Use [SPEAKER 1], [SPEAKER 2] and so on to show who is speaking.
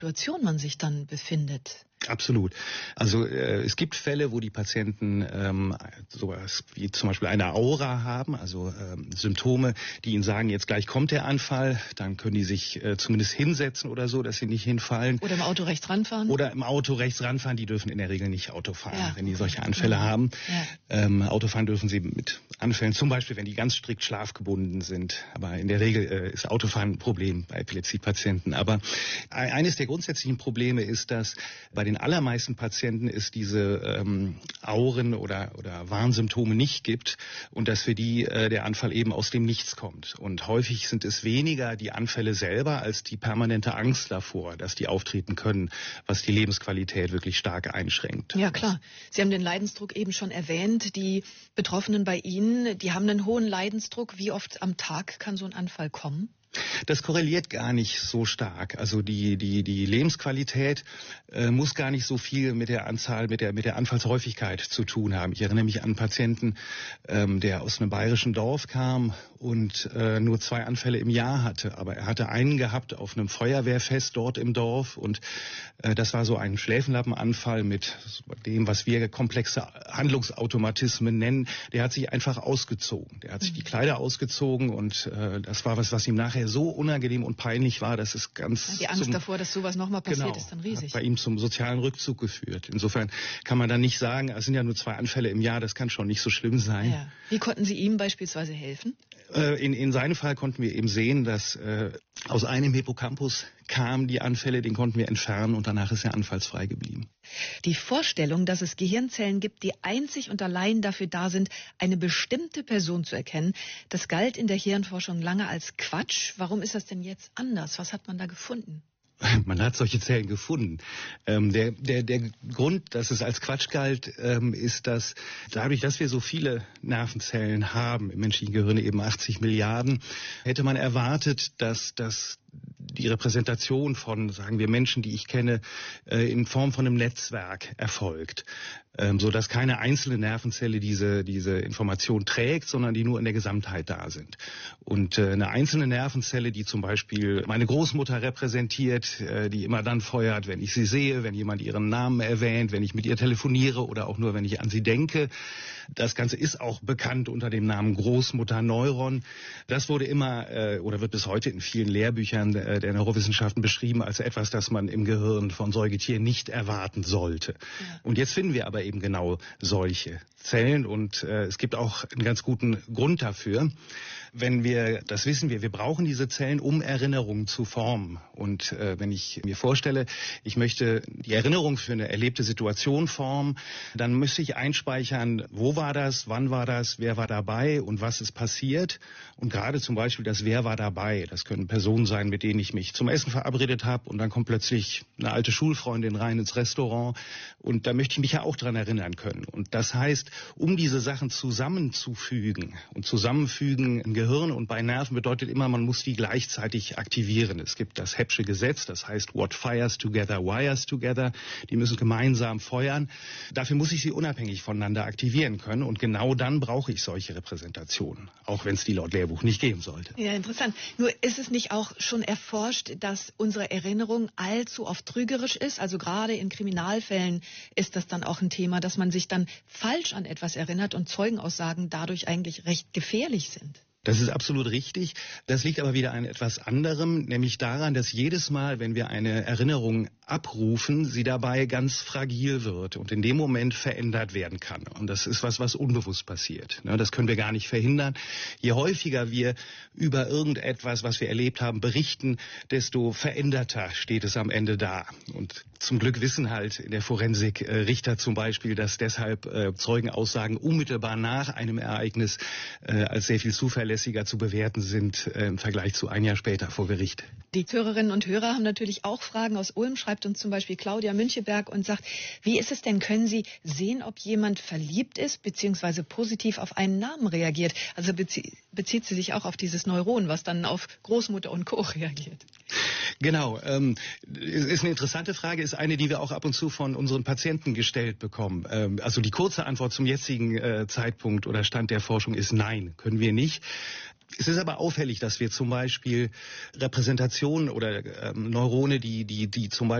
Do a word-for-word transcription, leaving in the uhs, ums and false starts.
[SPEAKER 1] Situation man sich dann befindet.
[SPEAKER 2] Absolut. Also äh, es gibt Fälle, wo die Patienten ähm, sowas wie zum Beispiel eine Aura haben, also ähm, Symptome, die ihnen sagen, jetzt gleich kommt der Anfall. Dann können die sich äh, zumindest hinsetzen oder so, dass sie nicht hinfallen.
[SPEAKER 1] Oder im Auto rechts ranfahren.
[SPEAKER 2] Oder im Auto rechts ranfahren. Die dürfen in der Regel nicht Auto fahren,
[SPEAKER 1] ja,
[SPEAKER 2] wenn die
[SPEAKER 1] okay.
[SPEAKER 2] solche Anfälle
[SPEAKER 1] mhm.
[SPEAKER 2] haben.
[SPEAKER 1] Ja.
[SPEAKER 2] Ähm, Autofahren dürfen sie mit Anfällen, zum Beispiel, wenn die ganz strikt schlafgebunden sind. Aber in der Regel äh, ist Autofahren ein Problem bei Epilepsiepatienten. Aber eines der grundsätzlichen Probleme ist, dass bei den allermeisten Patienten es diese ähm, Auren oder, oder Warnsymptome nicht gibt und dass für die äh, der Anfall eben aus dem Nichts kommt. Und häufig sind es weniger die Anfälle selber als die permanente Angst davor, dass die auftreten können, was die Lebensqualität wirklich stark einschränkt.
[SPEAKER 1] Ja, klar. Sie haben den Leidensdruck eben schon erwähnt. Die Betroffenen bei Ihnen, die haben einen hohen Leidensdruck. Wie oft am Tag kann so ein Anfall kommen?
[SPEAKER 2] Das korreliert gar nicht so stark. Also die die die Lebensqualität äh, muss gar nicht so viel mit der Anzahl, mit der mit der Anfallshäufigkeit zu tun haben. Ich erinnere mich an einen Patienten, ähm, der aus einem bayerischen Dorf kam und äh, nur zwei Anfälle im Jahr hatte. Aber er hatte einen gehabt auf einem Feuerwehrfest dort im Dorf und äh, das war so ein Schläfenlappenanfall mit dem, was wir komplexe Handlungsautomatismen nennen. Der hat sich einfach ausgezogen. Der hat sich die Kleider ausgezogen und äh, das war was, was ihm nachher so unangenehm und peinlich war, dass es ganz...
[SPEAKER 1] Die Angst
[SPEAKER 2] zum,
[SPEAKER 1] davor, dass sowas nochmal passiert,
[SPEAKER 2] genau,
[SPEAKER 1] ist dann riesig.
[SPEAKER 2] Hat bei ihm zum sozialen Rückzug geführt. Insofern kann man dann nicht sagen, es sind ja nur zwei Anfälle im Jahr, das kann schon nicht so schlimm sein.
[SPEAKER 1] Ja. Wie konnten Sie ihm beispielsweise helfen?
[SPEAKER 2] In, in seinem Fall konnten wir eben sehen, dass äh, aus einem Hippocampus kamen die Anfälle, den konnten wir entfernen und danach ist er anfallsfrei geblieben.
[SPEAKER 1] Die Vorstellung, dass es Gehirnzellen gibt, die einzig und allein dafür da sind, eine bestimmte Person zu erkennen, das galt in der Hirnforschung lange als Quatsch. Warum ist das denn jetzt anders? Was hat man da gefunden?
[SPEAKER 2] Man hat solche Zellen gefunden. Ähm, der, der, der Grund, dass es als Quatsch galt, ähm, ist, dass dadurch, dass wir so viele Nervenzellen haben, im menschlichen Gehirn eben achtzig Milliarden, hätte man erwartet, dass das die Repräsentation von, sagen wir, Menschen, die ich kenne, äh, in Form von einem Netzwerk erfolgt, ähm, so dass keine einzelne Nervenzelle diese diese Information trägt, sondern die nur in der Gesamtheit da sind. Und äh, eine einzelne Nervenzelle, die zum Beispiel meine Großmutter repräsentiert, äh, die immer dann feuert, wenn ich sie sehe, wenn jemand ihren Namen erwähnt, wenn ich mit ihr telefoniere oder auch nur, wenn ich an sie denke. Das Ganze ist auch bekannt unter dem Namen Großmutterneuron. Das wurde immer äh, oder wird bis heute in vielen Lehrbüchern äh, der Neurowissenschaften beschrieben als etwas, das man im Gehirn von Säugetieren nicht erwarten sollte. Ja. Und jetzt finden wir aber eben genau solche Zellen und äh, es gibt auch einen ganz guten Grund dafür. Wenn wir, das wissen wir, wir brauchen diese Zellen, um Erinnerungen zu formen. Und äh, wenn ich mir vorstelle, ich möchte die Erinnerung für eine erlebte Situation formen, dann müsste ich einspeichern, wo war das, wann war das, wer war dabei und was ist passiert. Und gerade zum Beispiel das Wer war dabei. Das können Personen sein, mit denen ich mich zum Essen verabredet habe und dann kommt plötzlich eine alte Schulfreundin rein ins Restaurant und da möchte ich mich ja auch dran erinnern können. Und das heißt, um diese Sachen zusammenzufügen und zusammenfügen im Gehirn und bei Nerven bedeutet immer, man muss die gleichzeitig aktivieren. Es gibt das Hebbsche Gesetz, das heißt, what fires together, wires together. Die müssen gemeinsam feuern. Dafür muss ich sie unabhängig voneinander aktivieren können und genau dann brauche ich solche Repräsentationen, auch wenn es die laut Lehrbuch nicht geben sollte.
[SPEAKER 1] Ja, interessant. Nur ist es nicht auch schon erforscht, dass unsere Erinnerung allzu oft trügerisch ist? Also gerade in Kriminalfällen ist das dann auch ein Thema, dass man sich dann falsch an etwas erinnert und Zeugenaussagen dadurch eigentlich recht gefährlich sind.
[SPEAKER 2] Das ist absolut richtig. Das liegt aber wieder an etwas anderem, nämlich daran, dass jedes Mal, wenn wir eine Erinnerung abrufen, sie dabei ganz fragil wird und in dem Moment verändert werden kann. Und das ist was, was unbewusst passiert. Das können wir gar nicht verhindern. Je häufiger wir über irgendetwas, was wir erlebt haben, berichten, desto veränderter steht es am Ende da. Und zum Glück wissen halt in der Forensik äh, Richter zum Beispiel, dass deshalb äh, Zeugenaussagen unmittelbar nach einem Ereignis äh, als sehr viel zuverlässiger zu bewerten sind äh, im Vergleich zu ein Jahr später vor Gericht.
[SPEAKER 1] Die Hörerinnen und Hörer haben natürlich auch Fragen. Aus Ulm schreibt uns zum Beispiel Claudia Müncheberg und sagt, wie ist es denn, können Sie sehen, ob jemand verliebt ist bzw. positiv auf einen Namen reagiert? Also bezie- bezieht sie sich auch auf dieses Neuron, was dann auf Großmutter und Co. reagiert.
[SPEAKER 2] Genau, ähm, ist eine interessante Frage, ist eine, die wir auch ab und zu von unseren Patienten gestellt bekommen. Ähm, also die kurze Antwort zum jetzigen äh, Zeitpunkt oder Stand der Forschung ist nein, können wir nicht. Es ist aber auffällig, dass wir zum Beispiel Repräsentationen oder ähm, Neurone, die, die, die zum Beispiel